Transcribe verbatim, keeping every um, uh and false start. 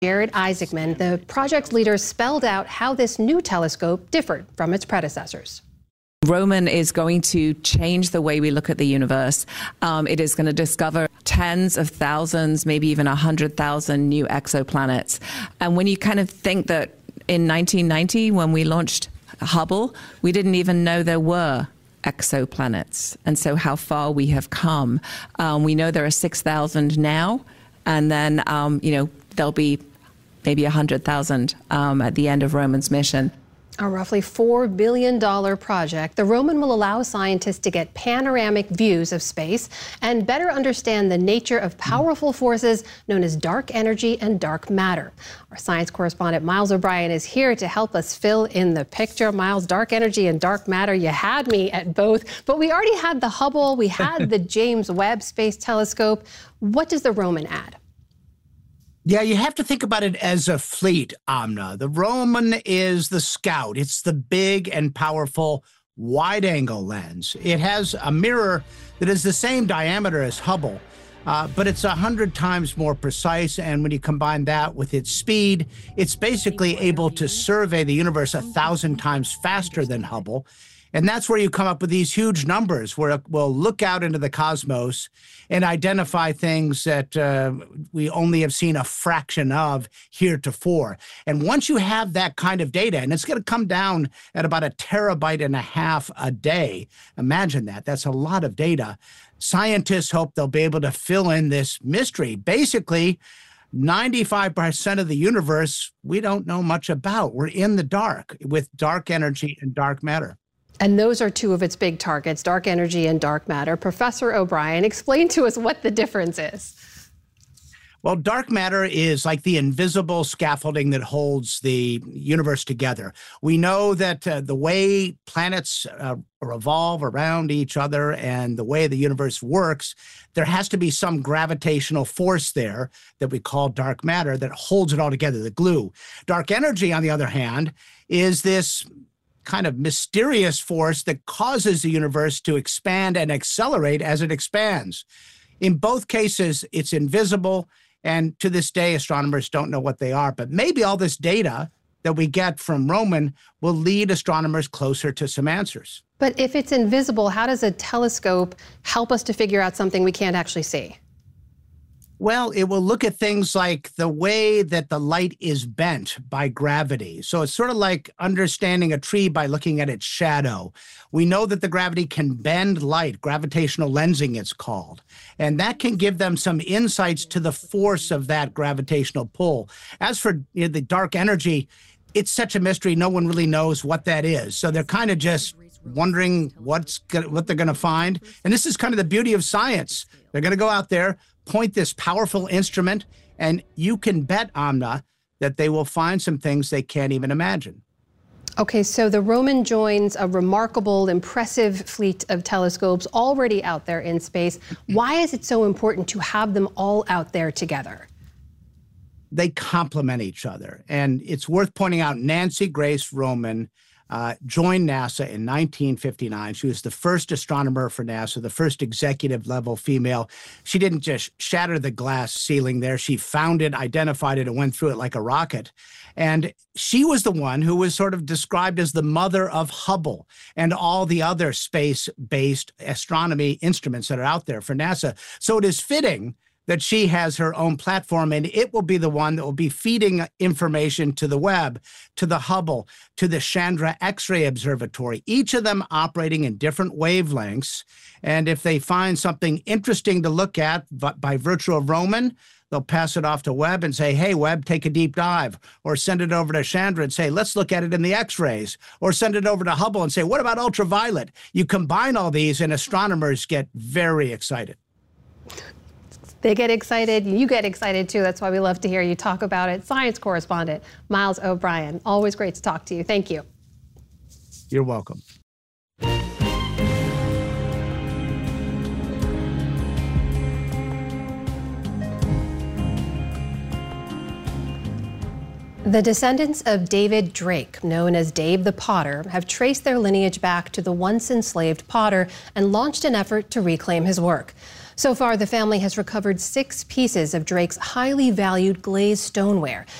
Jared Isaacman, the project leader, spelled out how this new telescope differed from its predecessors. Roman is going to change the way we look at the universe. Um, it is going to discover tens of thousands, maybe even one hundred thousand new exoplanets. And when you kind of think that in nineteen ninety, when we launched Hubble, we didn't even know there were exoplanets. And so how far we have come. Um, we know there are six thousand now, and then, um, you know, there'll be maybe one hundred thousand um, at the end of Roman's mission. A roughly four billion dollars project, the Roman will allow scientists to get panoramic views of space and better understand the nature of powerful forces known as dark energy and dark matter. Our science correspondent Miles O'Brien is here to help us fill in the picture. Miles, dark energy and dark matter, you had me at both, but we already had the Hubble, we had the James Webb Space Telescope. What does the Roman add? Yeah, you have to think about it as a fleet, Amna. The Roman is the Scout. It's the big and powerful wide-angle lens. It has a mirror that is the same diameter as Hubble, uh, but it's one hundred times more precise. And when you combine that with its speed, it's basically able to survey the universe a thousand times faster than Hubble. And that's where you come up with these huge numbers where it will look out into the cosmos and identify things that uh, we only have seen a fraction of heretofore. And once you have that kind of data, and it's going to come down at about a terabyte and a half a day, imagine that. That's a lot of data. Scientists hope they'll be able to fill in this mystery. Basically, ninety-five percent of the universe we don't know much about. We're in the dark with dark energy and dark matter. And those are two of its big targets, dark energy and dark matter. Professor O'Brien, explain to us what the difference is. Well, dark matter is like the invisible scaffolding that holds the universe together. We know that uh, the way planets uh, revolve around each other and the way the universe works, there has to be some gravitational force there that we call dark matter that holds it all together, the glue. Dark energy, on the other hand, is this kind of mysterious force that causes the universe to expand and accelerate as it expands. In both cases, it's invisible, and to this day, astronomers don't know what they are. But maybe all this data that we get from Roman will lead astronomers closer to some answers. But if it's invisible, how does a telescope help us to figure out something we can't actually see? Well, it will look at things like the way that the light is bent by gravity. So it's sort of like understanding a tree by looking at its shadow. We know that the gravity can bend light, gravitational lensing it's called. And that can give them some insights to the force of that gravitational pull. As for you know, the dark energy, it's such a mystery. No one really knows what that is. So they're kind of just wondering what's gonna, what they're going to find. And this is kind of the beauty of science. They're going to go out there, point this powerful instrument, and you can bet, Amna, that they will find some things they can't even imagine. Okay, so the Roman joins a remarkable, impressive fleet of telescopes already out there in space. Why is it so important to have them all out there together? They complement each other. And it's worth pointing out Nancy Grace Roman Uh, joined NASA in nineteen fifty-nine. She was the first astronomer for NASA, the first executive-level female. She didn't just shatter the glass ceiling there. She found it, identified it, and went through it like a rocket. And she was the one who was sort of described as the mother of Hubble and all the other space-based astronomy instruments that are out there for NASA. So it is fitting that she has her own platform, and it will be the one that will be feeding information to the Webb, to the Hubble, to the Chandra X-ray Observatory, each of them operating in different wavelengths. And if they find something interesting to look at by virtue of Roman, they'll pass it off to Webb and say, hey, Webb, take a deep dive. Or send it over to Chandra and say, let's look at it in the X-rays. Or send it over to Hubble and say, what about ultraviolet? You combine all these, and astronomers get very excited. They get excited, you get excited too. That's why we love to hear you talk about it. Science correspondent Miles O'Brien, always great to talk to you. Thank you. You're welcome. The descendants of David Drake, known as Dave the Potter, have traced their lineage back to the once enslaved potter and launched an effort to reclaim his work. So far, the family has recovered six pieces of Drake's highly valued glazed stoneware.